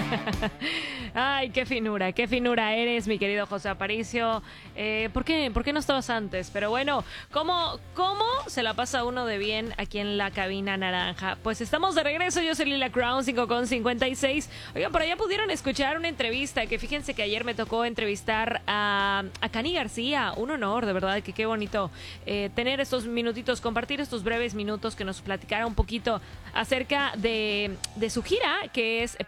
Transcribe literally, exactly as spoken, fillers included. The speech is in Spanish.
Ay, qué finura, qué finura eres, mi querido José Aparicio. Eh, ¿por qué, ¿Por qué no estabas antes? Pero bueno, ¿cómo, ¿cómo se la pasa uno de bien aquí en la cabina naranja? Pues estamos de regreso, yo soy Lila Crown, cinco con cincuenta y seis. Oigan, por allá pudieron escuchar una entrevista, que fíjense que ayer me tocó entrevistar a, a Cani García. Un honor, de verdad, que qué bonito eh, tener estos minutitos, compartir estos breves minutos que nos platicara un poquito acerca de, de su gira, que es